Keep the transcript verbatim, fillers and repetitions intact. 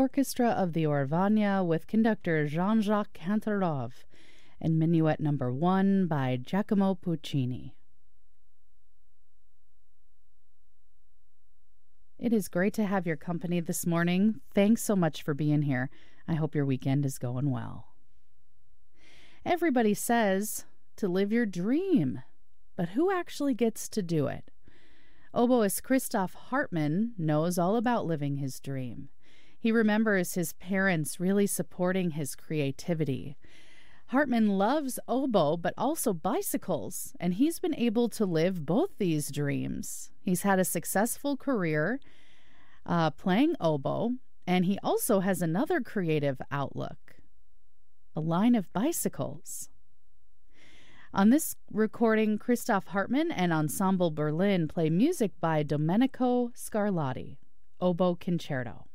Orchestra of the Orvania with conductor Jean-Jacques Kantorov, and Minuet Number One by Giacomo Puccini. It is great to have your company this morning. Thanks so much for being here. I hope your weekend is going well. Everybody says to live your dream, but who actually gets to do it? Oboist Christoph Hartmann knows all about living his dream. He remembers his parents really supporting his creativity. Hartmann loves oboe, but also bicycles, and he's been able to live both these dreams. He's had a successful career uh, playing oboe, and he also has another creative outlook, a line of bicycles. On this recording, Christoph Hartmann and Ensemble Berlin play music by Domenico Scarlatti, Oboe Concerto.